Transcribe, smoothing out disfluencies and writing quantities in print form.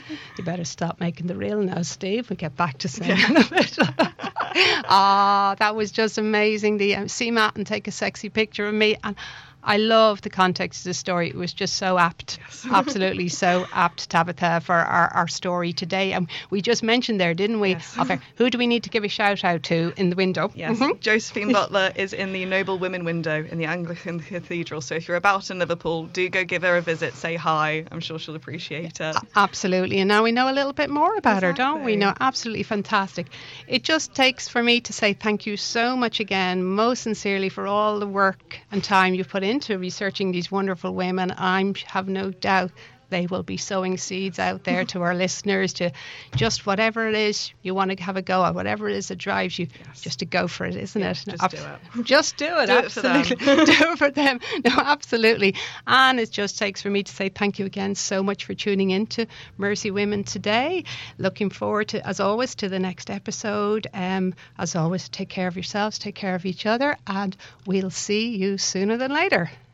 You better stop making the reel now, Steve, and get back to singing a bit. That was just amazing. The see Matt and take a sexy picture of me. And I love the context of the story. It was just so apt, absolutely so apt, Tabitha, for our story today. And we just mentioned there, didn't we? Yes. Okay, who do we need to give a shout out to in the window? Yes, Josephine Butler is in the Noble Women window in the Anglican Cathedral. So if you're about in Liverpool, do go give her a visit, say hi. I'm sure she'll appreciate it. Absolutely. And now we know a little bit more about her, don't we? Exactly. No, absolutely fantastic. It just takes for me to say thank you so much again, most sincerely, for all the work and time you've put into researching these wonderful women. I have no doubt they will be sowing seeds out there to our listeners to just whatever it is you want to have a go at, whatever it is that drives you, just to go for it, isn't it? Just do it. Just do it, Do it absolutely. for them. Do it for them. No, absolutely. And it just takes for me to say thank you again so much for tuning in to Mercy Women today. Looking forward to, as always, to the next episode. As always, take care of yourselves, take care of each other, and we'll see you sooner than later.